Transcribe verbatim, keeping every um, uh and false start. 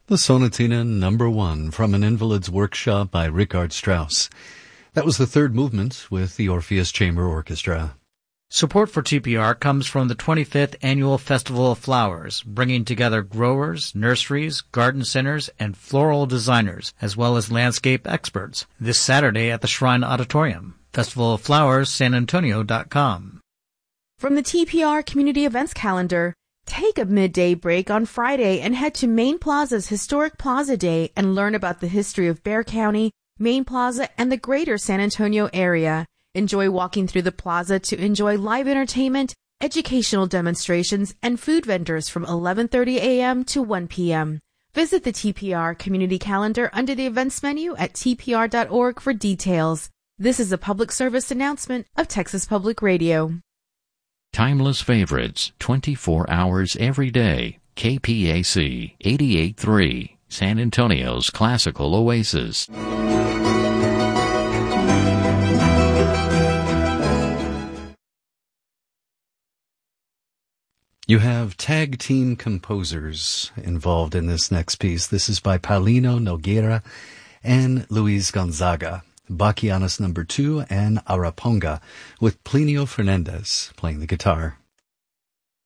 The Sonatina Number One from An Invalid's Workshop by Richard Strauss. That was the third movement with the Orpheus Chamber Orchestra. Support for T P R comes from the twenty-fifth Annual Festival of Flowers, bringing together growers, nurseries, garden centers, and floral designers, as well as landscape experts, this Saturday at the Shrine Auditorium. Festival of Flowers San Antonio dot com. From the T P R Community Events Calendar, take a midday break on Friday and head to Main Plaza's Historic Plaza Day and learn about the history of Bexar County, Main Plaza, and the greater San Antonio area. Enjoy walking through the plaza to enjoy live entertainment, educational demonstrations, and food vendors from eleven thirty a.m. to one p.m. Visit the T P R Community Calendar under the events menu at T P R dot org for details. This is a public service announcement of Texas Public Radio. Timeless favorites, twenty-four hours every day. K P A C eighty-eight point three, San Antonio's classical oasis. You have tag team composers involved in this next piece. This is by Paulino Nogueira and Luis Gonzaga. Bachianas number two and Araponga, with Plinio Fernandez playing the guitar.